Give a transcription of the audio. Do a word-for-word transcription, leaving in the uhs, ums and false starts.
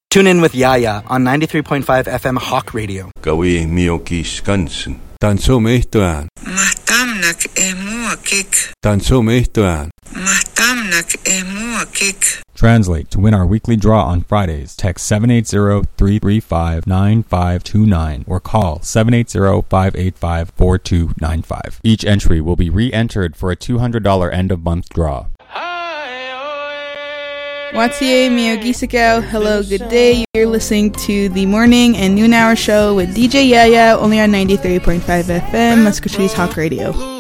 Tune in with Yaya on ninety-three point five F M Hawk Radio. Gawi Miyoki Skansen. Tansomehtoan. Mahtamnak e muakik. Tansomehtoan. Mahtamnak e muakik. Translate. To win our weekly draw on Fridays, text seven eight zero, three three five, nine five two nine or call seven eight zero, five eight five, four two nine five. Each entry will be re-entered for a two hundred dollars end-of-month draw. Watie Miyogisiko, hello, good day. You're listening to the morning and noon hour show with D J Yaya, only on ninety-three point five F M, Muscogee's Hawk Radio.